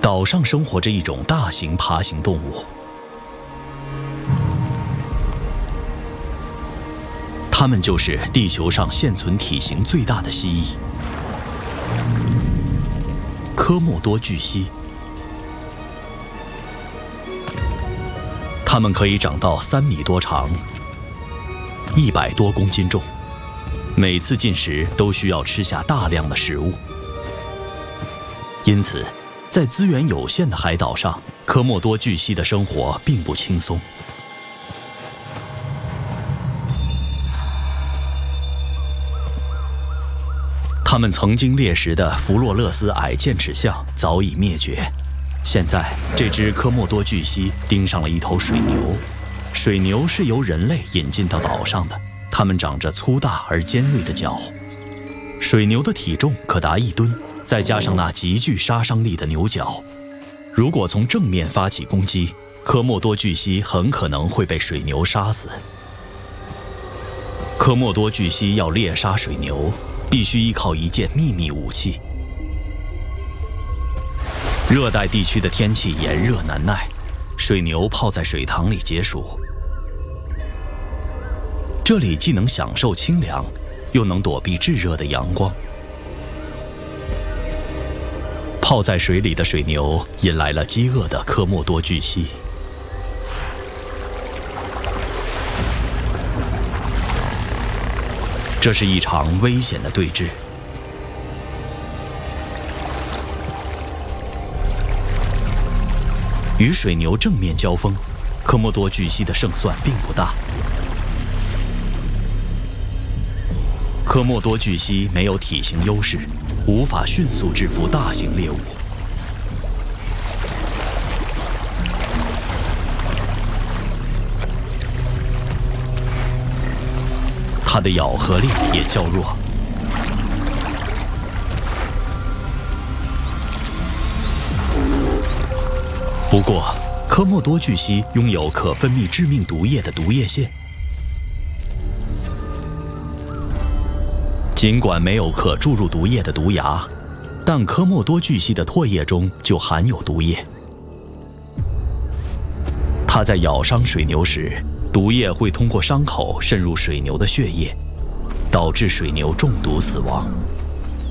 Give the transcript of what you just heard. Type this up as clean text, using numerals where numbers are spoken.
岛上生活着一种大型爬行动物，它们就是地球上现存体型最大的蜥蜴——科莫多巨蜥。它们可以长到3米多长，100多公斤重，每次进食都需要吃下大量的食物。因此，在资源有限的海岛上，科莫多巨蜥的生活并不轻松。它们曾经猎食的弗洛勒斯矮剑齿象早已灭绝。现在，这只科莫多巨蜥盯上了一头水牛。水牛是由人类引进到岛上的，它们长着粗大而尖锐的角。水牛的体重可达1吨，再加上那极具杀伤力的牛角，如果从正面发起攻击，科莫多巨蜥很可能会被水牛杀死。科莫多巨蜥要猎杀水牛，必须依靠一件秘密武器。热带地区的天气炎热难耐，水牛泡在水塘里解暑。这里既能享受清凉，又能躲避炙热的阳光。泡在水里的水牛引来了饥饿的科莫多巨蜥。这是一场危险的对峙。与水牛正面交锋，科莫多巨蜥的胜算并不大。科莫多巨蜥没有体型优势，无法迅速制服大型猎物。它的咬合力也较弱。不过，科莫多巨蜥拥有可分泌致命毒液的毒液腺。尽管没有可注入毒液的毒牙，但科莫多巨蜥的唾液中就含有毒液。它在咬伤水牛时，毒液会通过伤口渗入水牛的血液，导致水牛中毒死亡。